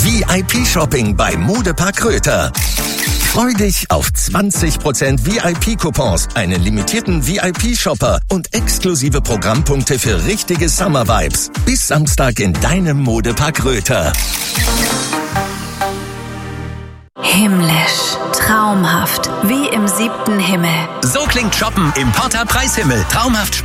VIP-Shopping bei Modepark Röther. Freu dich auf 20% VIP-Coupons, einen limitierten VIP-Shopper und exklusive Programmpunkte für richtige Summer-Vibes. Bis Samstag in deinem Modepark Röther. Himmlisch, traumhaft, wie im 7. Himmel. So klingt Shoppen im Porta Preishimmel. Traumhaft